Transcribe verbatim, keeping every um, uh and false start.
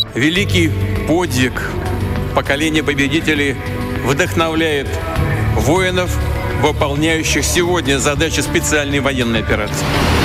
Великий подвиг поколения победителей вдохновляет воинов, выполняющих сегодня задачи специальной военной операции.